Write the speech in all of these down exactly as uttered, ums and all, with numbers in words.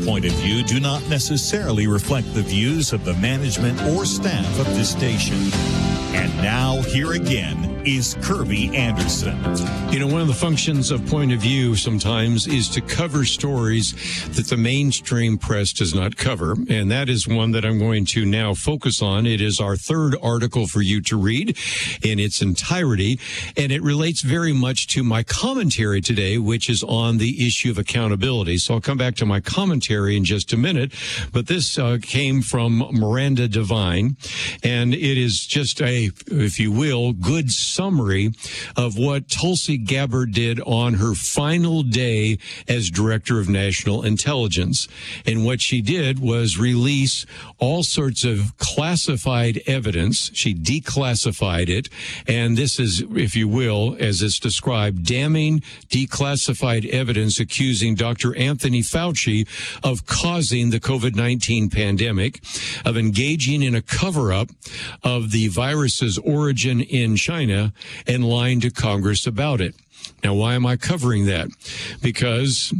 point of view do not necessarily reflect the views of the management or staff of this station. And now, here again is Kirby Anderson. You know, one of the functions of Point of View sometimes is to cover stories that the mainstream press does not cover. And that is one that I'm going to now focus on. It is our third article for you to read in its entirety. And it relates very much to my commentary today, which is on the issue of accountability. So I'll come back to my commentary in just a minute. But this uh, came from Miranda Devine. And it is just a, if you will, good summary of what Tulsi Gabbard did on her final day as Director of National Intelligence. And what she did was release all sorts of classified evidence. She declassified it. And this is, if you will, as it's described, damning declassified evidence accusing Doctor Anthony Fauci of causing the COVID nineteen pandemic, of engaging in a cover-up of the virus's origin in China, and lying to Congress about it. Now, why am I covering that? Because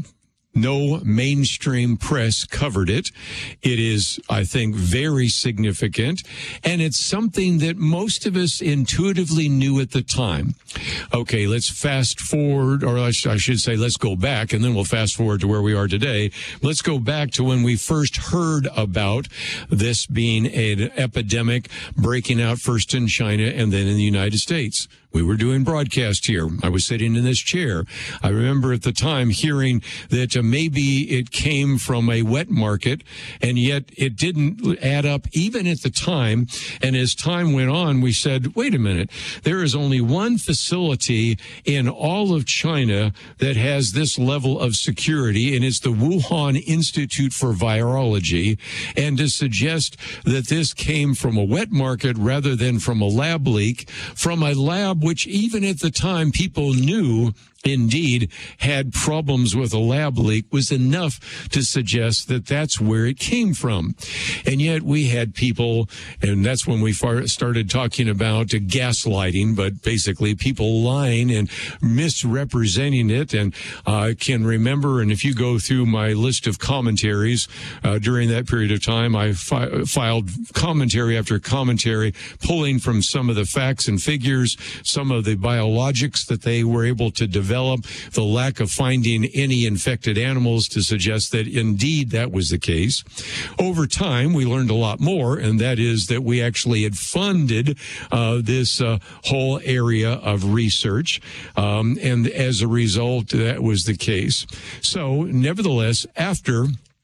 no mainstream press covered it. It is, I think, very significant, and it's something that most of us intuitively knew at the time. Okay, let's fast forward, or I should say, let's go back, and then we'll fast forward to where we are today. Let's go back to when we first heard about this being an epidemic breaking out first in China and then in the United States. We were doing broadcast here. I was sitting in this chair. I remember at the time hearing that uh, maybe it came from a wet market, and yet it didn't add up even at the time. And as time went on, we said, wait a minute, there is only one facility in all of China that has this level of security, and it's the Wuhan Institute for Virology. And to suggest that this came from a wet market rather than from a lab leak, from a lab which even at the time people knew indeed had problems with a lab leak, was enough to suggest that that's where it came from. And yet we had people, and that's when we far started talking about gaslighting, but basically people lying and misrepresenting it. And I uh, can remember, and if you go through my list of commentaries uh, during that period of time, I fi- filed commentary after commentary, pulling from some of the facts and figures, some of the biologics that they were able to develop, develop, the lack of finding any infected animals to suggest that indeed that was the case. Over time, we learned a lot more, and that is that we actually had funded uh, this uh, whole area of research, um, and as a result, that was the case. So, nevertheless, after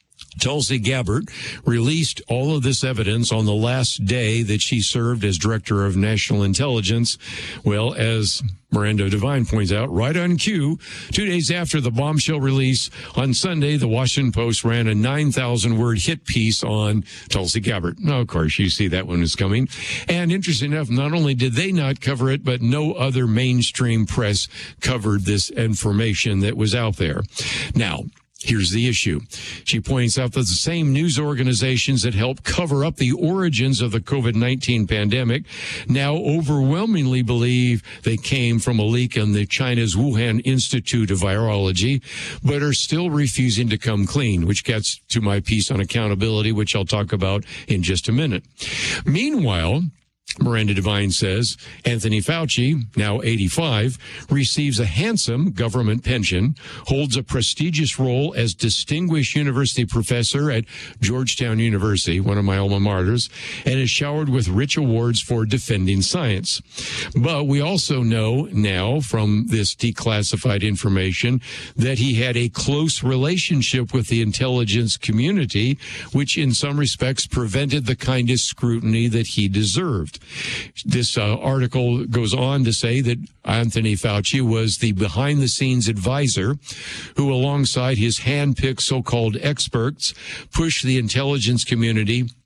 Tulsi Gabbard released all of this evidence on the last day that she served as Director of National Intelligence, well, as Miranda Devine points out, right on cue, two days after the bombshell release on Sunday, the Washington Post ran a nine thousand word hit piece on Tulsi Gabbard. Now, of course, you see that one is coming. And interesting enough, not only did they not cover it, but no other mainstream press covered this information that was out there. Now, here's the issue. She points out that the same news organizations that helped cover up the origins of the COVID nineteen pandemic now overwhelmingly believe they came from a leak in the China's Wuhan Institute of Virology, but are still refusing to come clean, which gets to my piece on accountability, which I'll talk about in just a minute. Meanwhile, Miranda Devine says Anthony Fauci, now eighty-five, receives a handsome government pension, holds a prestigious role as distinguished university professor at Georgetown University, one of my alma maters, and is showered with rich awards for defending science. But we also know now from this declassified information that he had a close relationship with the intelligence community, which in some respects prevented the kind of scrutiny that he deserved. This uh, article goes on to say that Anthony Fauci was the behind-the-scenes advisor who, alongside his hand-picked so-called experts, pushed the intelligence community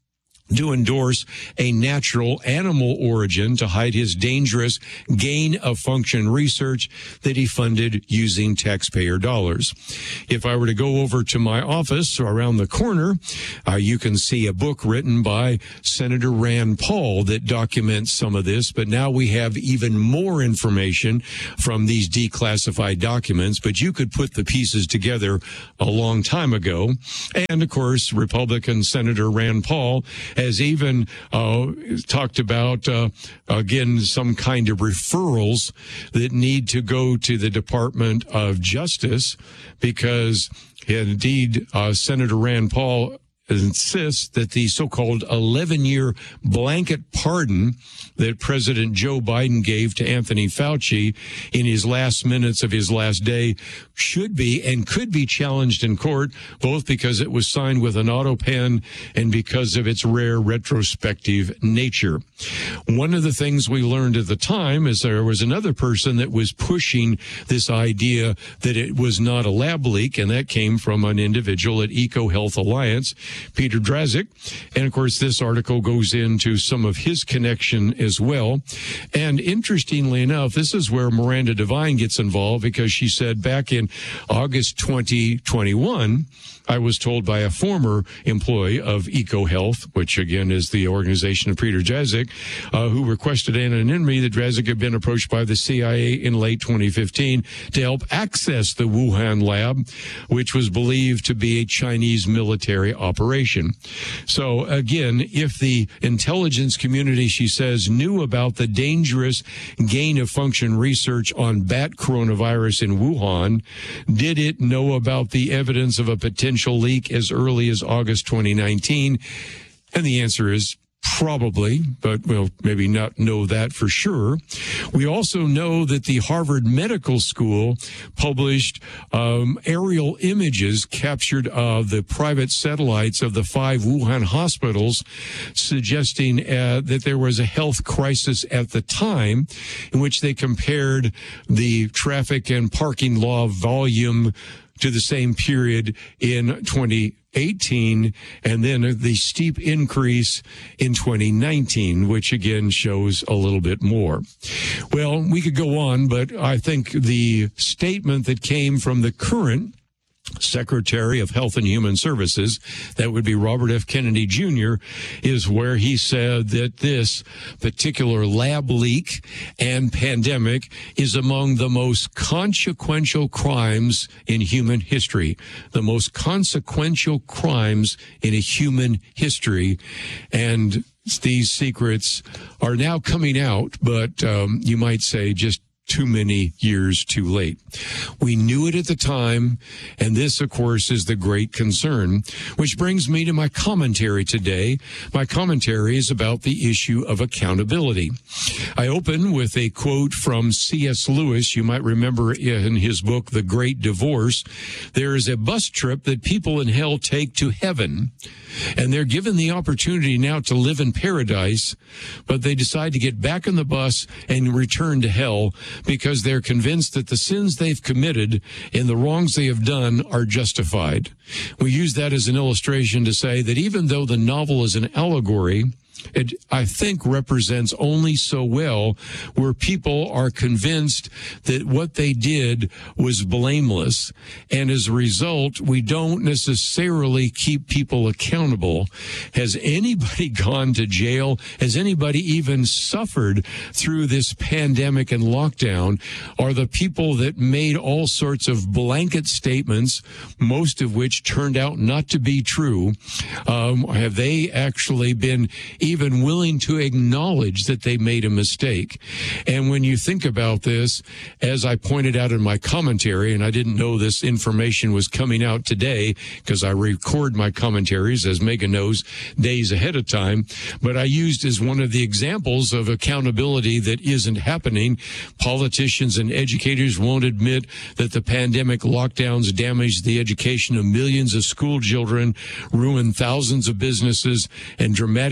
to endorse a natural animal origin to hide his dangerous gain-of-function research that he funded using taxpayer dollars. If I were to go over to my office around the corner, uh, you can see a book written by Senator Rand Paul that documents some of this, but now we have even more information from these declassified documents, but you could put the pieces together a long time ago. And, of course, Republican Senator Rand Paul has even uh, talked about, uh, again, some kind of referrals that need to go to the Department of Justice because, indeed, uh, Senator Rand Paul insists that the so-called eleven-year blanket pardon that President Joe Biden gave to Anthony Fauci in his last minutes of his last day should be and could be challenged in court, both because it was signed with an auto pen and because of its rare retrospective nature. One of the things we learned at the time is there was another person that was pushing this idea that it was not a lab leak, and that came from an individual at EcoHealth Alliance, Peter Daszak. And of course, this article goes into some of his connection as well. And interestingly enough, this is where Miranda Devine gets involved, because she said back in August twenty twenty-one, I was told by a former employee of EcoHealth, which again is the organization of Peter Daszak, uh, who requested anonymity, that Daszak had been approached by the C I A in late twenty fifteen to help access the Wuhan lab, which was believed to be a Chinese military operation. So again, if the intelligence community, she says, knew about the dangerous gain-of-function research on bat coronavirus in Wuhan, did it know about the evidence of a potential leak as early as August twenty nineteen? And the answer is probably, but we'll maybe not know that for sure. We also know that the Harvard Medical School published um, aerial images captured of the private satellites of the five Wuhan hospitals, suggesting uh, that there was a health crisis at the time, in which they compared the traffic and parking law volume to the same period in twenty eighteen, and then the steep increase in twenty nineteen, which again shows a little bit more. Well, we could go on, but I think the statement that came from the current Secretary of Health and Human Services, that would be Robert F. Kennedy Junior, is where he said that this particular lab leak and pandemic is among the most consequential crimes in human history. The most consequential crimes in a human history. And these secrets are now coming out, but um, you might say just too many years too late. We knew it at the time, and this, of course, is the great concern, which brings me to my commentary today. My commentary is about the issue of accountability. I open with a quote from C S Lewis. You might remember in his book, The Great Divorce, there is a bus trip that people in hell take to heaven, and they're given the opportunity now to live in paradise, but they decide to get back on the bus and return to hell, because they're convinced that the sins they've committed and the wrongs they have done are justified. We use that as an illustration to say that even though the novel is an allegory, it, I think, represents only so well where people are convinced that what they did was blameless. And as a result, we don't necessarily keep people accountable. Has anybody gone to jail? Has anybody even suffered through this pandemic and lockdown? Are the people that made all sorts of blanket statements, most of which turned out not to be true, um, have they actually been even willing to acknowledge that they made a mistake? And when you think about this, as I pointed out in my commentary, and I didn't know this information was coming out today because I record my commentaries, as Megan knows, days ahead of time, but I used as one of the examples of accountability that isn't happening. Politicians and educators won't admit that the pandemic lockdowns damaged the education of millions of school children, ruined thousands of businesses, and dramatically increased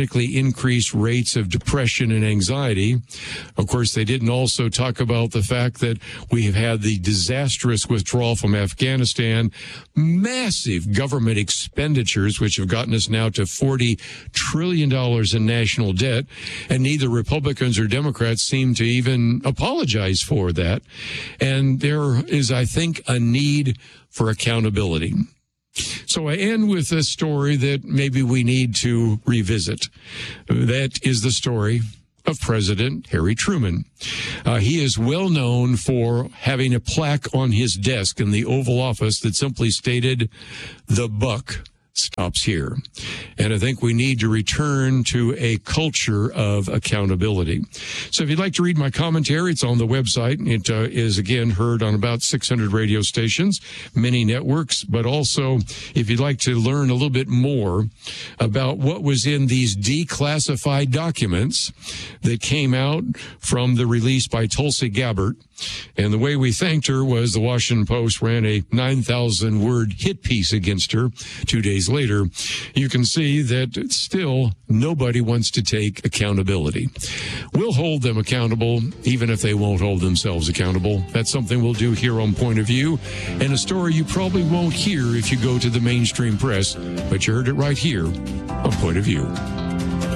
increased rates of depression and anxiety. Of course, they didn't also talk about the fact that we have had the disastrous withdrawal from Afghanistan, massive government expenditures, which have gotten us now to forty trillion dollars in national debt, and neither Republicans or Democrats seem to even apologize for that. And there is, I think, a need for accountability. So I end with a story that maybe we need to revisit. That is the story of President Harry Truman. Uh, he is well known for having a plaque on his desk in the Oval Office that simply stated, "The buck stops here." And I think we need to return to a culture of accountability. So if you'd like to read my commentary, it's on the website. It uh, is, again, heard on about six hundred radio stations, many networks, but also if you'd like to learn a little bit more about what was in these declassified documents that came out from the release by Tulsi Gabbard. And the way we thanked her was the Washington Post ran a nine thousand word hit piece against her two days later. You can see that still nobody wants to take accountability. We'll hold them accountable, even if they won't hold themselves accountable. That's something we'll do here on Point of View, and a story you probably won't hear if you go to the mainstream press, but you heard it right here on Point of View.